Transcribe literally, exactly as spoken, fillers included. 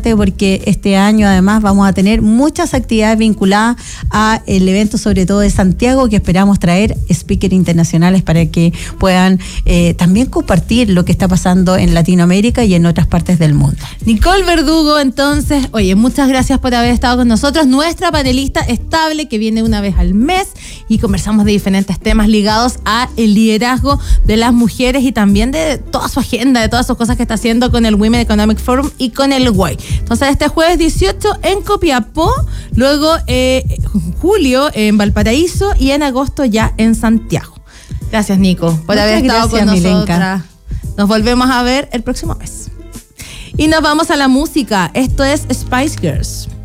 importante porque este año además vamos a tener muchas actividades vinculadas a el evento, sobre todo de Santiago, que esperamos traer speakers internacionales para que puedan eh, también compartir lo que está pasando en Latinoamérica y en otras partes del mundo. Nicole Verdugo, entonces, oye, muchas gracias por haber estado con nosotros, nuestra panelista estable que viene una vez al mes y conversamos de diferentes temas ligados a el liderazgo de las mujeres y también de toda su agenda, de todas sus cosas que está haciendo con el Women Economic Forum y con el W E Y. Entonces, este jueves dieciocho en Copiapó, luego eh, en julio en Valparaíso y en agosto ya en Santiago. Gracias, Nico, por Muchas haber estado gracias, con Milenka. nosotras. Nos volvemos a ver el próximo mes. Y nos vamos a la música. Esto es Spice Girls.